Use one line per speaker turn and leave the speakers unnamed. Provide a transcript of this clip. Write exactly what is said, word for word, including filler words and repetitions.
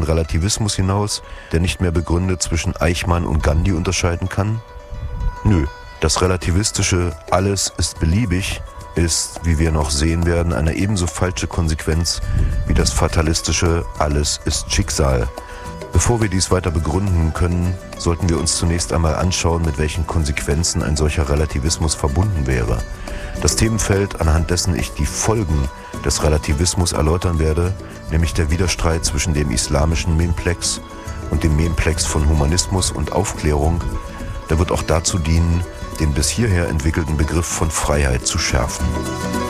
Relativismus hinaus, der nicht mehr begründet zwischen Eichmann und Gandhi unterscheiden kann? Nö, das relativistische Alles ist beliebig ist, wie wir noch sehen werden, eine ebenso falsche Konsequenz wie das fatalistische Alles ist Schicksal. Bevor wir dies weiter begründen können, sollten wir uns zunächst einmal anschauen, mit welchen Konsequenzen ein solcher Relativismus verbunden wäre. Das Themenfeld, anhand dessen ich die Folgen des Relativismus erläutern werde, nämlich der Widerstreit zwischen dem islamischen Memplex und dem Memplex von Humanismus und Aufklärung, der wird auch dazu dienen, den bis hierher entwickelten Begriff von Freiheit zu schärfen.